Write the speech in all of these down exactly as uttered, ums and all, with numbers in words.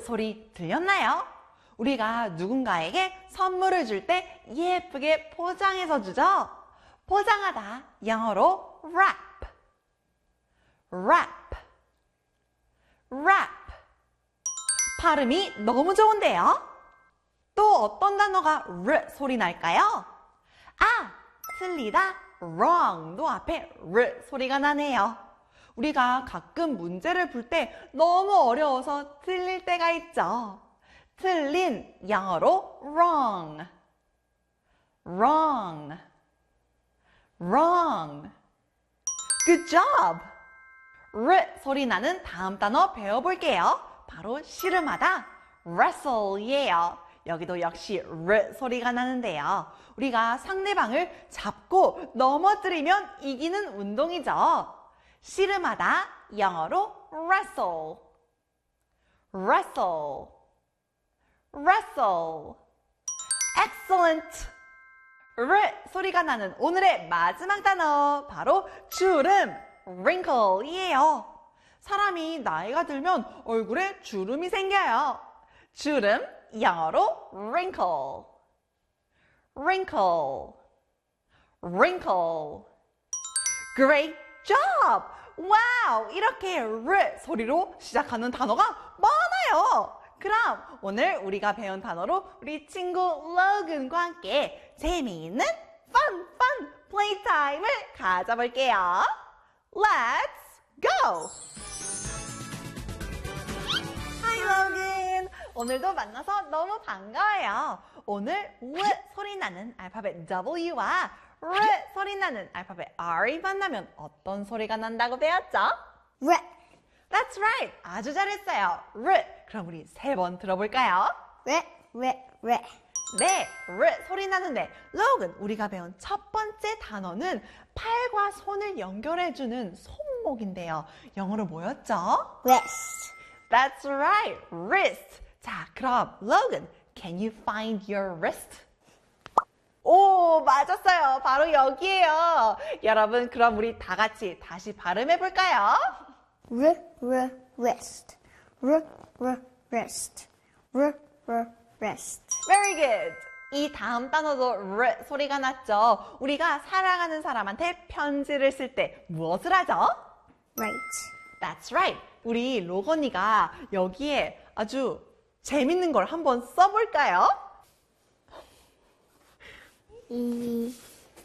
소리 들렸나요? 우리가 누군가에게 선물을 줄 때 예쁘게 포장해서 주죠? 포장하다, 영어로 wrap, wrap, wrap. 발음이 너무 좋은데요? 또 어떤 단어가 r 소리 날까요? 아, 틀리다, wrong도 앞에 r 소리가 나네요. 우리가 가끔 문제를 풀 때 너무 어려워서 틀릴 때가 있죠. 틀린 영어로 wrong, wrong, wrong. Good job! r 소리 나는 다음 단어 배워볼게요. 바로 씨름하다, wrestle이에요. 여기도 역시 r 소리가 나는데요. 우리가 상대방을 잡고 넘어뜨리면 이기는 운동이죠. 씨름하다, 영어로 wrestle, wrestle, wrestle. Excellent! r 소리가 나는 오늘의 마지막 단어, 바로 주름, wrinkle이에요. 사람이 나이가 들면 얼굴에 주름이 생겨요. 주름, 영어로 wrinkle, wrinkle, wrinkle. Great job! 와우! 이렇게 r 소리로 시작하는 단어가 많아요. 그럼 오늘 우리가 배운 단어로 우리 친구 로건과 함께 재미있는 fun, fun playtime을 가져볼게요. Let's go! Hi, Logan! 오늘도 만나서 너무 반가워요. 오늘 W 소리 나는 알파벳 W와 R 소리 나는 알파벳 R이 만나면 어떤 소리가 난다고 배웠죠? R. That's right! 아주 잘했어요. R. 그럼 우리 세 번 들어볼까요? R, R, R. 네, R 소리 나는데 로건, 우리가 배운 첫 번째 단어는 팔과 손을 연결해주는 손목인데요. 영어로 뭐였죠? Wrist. That's right, wrist. 자, 그럼 로건, can you find your wrist? 오, 맞았어요. 바로 여기에요. 여러분, 그럼 우리 다 같이 다시 발음해 볼까요? R, R, wrist. R, R, wrist. R, R, wrist. Very good. 이 다음 단어도 R 소리가 났죠. 우리가 사랑하는 사람한테 편지를 쓸 때 무엇을 하죠? Right. That's right. 우리 로건이가 여기에 아주 재밌는 걸 한번 써볼까요? E.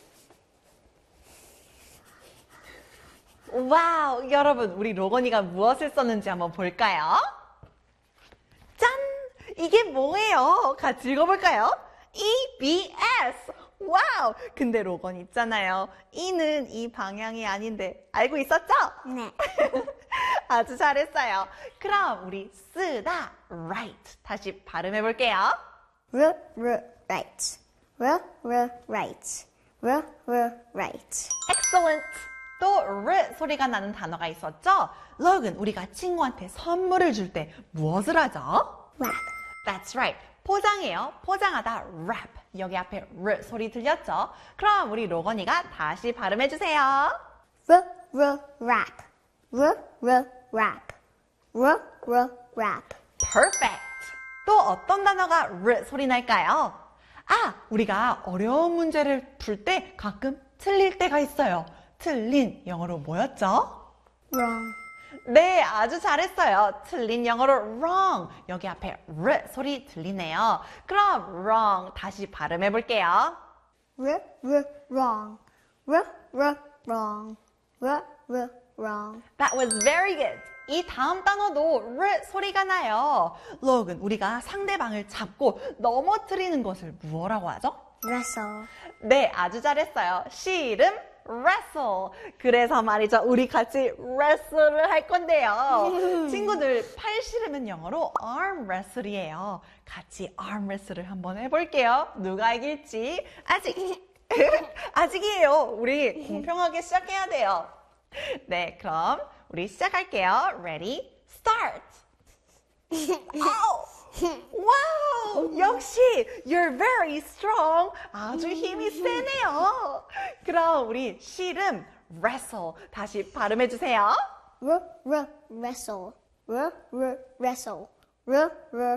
와우, 여러분, 우리 로건이가 무엇을 썼는지 한번 볼까요? 짠! 이게 뭐예요? 같이 읽어볼까요? E B S! 와우! 근데 로건 있잖아요. E는 이 방향이 아닌데 알고 있었죠? 네. 아주 잘했어요. 그럼 우리 쓰다, write. 다시 발음해볼게요. R, R, right. R, R, right. R, R, right. Excellent! 또 R 소리가 나는 단어가 있었죠? 로건, 우리가 친구한테 선물을 줄 때 무엇을 하죠? Wrap. That's right. 포장해요. 포장하다 wrap. 여기 앞에 R 소리 들렸죠? 그럼 우리 로건이가 다시 발음해주세요. R, R, wrap. R, R, wrap. R, R, wrap. Perfect. 또 어떤 단어가 R 소리 날까요? 아, 우리가 어려운 문제를 풀 때 가끔 틀릴 때가 있어요. 틀린 영어로 뭐였죠? Wrong. 네, 아주 잘했어요. 틀린 영어로 wrong. 여기 앞에 R 소리 들리네요. 그럼 wrong 다시 발음해 볼게요. R, R, wrong. R, R, wrong. R, R, wrong. That was very good. 이 다음 단어도 R 소리가 나요. 로건, 우리가 상대방을 잡고 넘어뜨리는 것을 무엇라고 하죠? Wrestle. 네, 아주 잘했어요. 씨름 wrestle. 그래서 말이죠. 우리 같이 wrestle를 할 건데요. 친구들, 팔 씨름은 영어로 arm wrestle이에요. 같이 arm wrestle를 한번 해볼게요. 누가 이길지. 아직, 아직이에요. 우리 공평하게 시작해야 돼요. 네, 그럼 우리 시작할게요. Ready, start. 와우! 역시 you're very strong. 아주 힘이 세네요. 그럼 우리 씨름 wrestle 다시 발음해 주세요. R, R, wrestle. R, R, wrestle. r, r.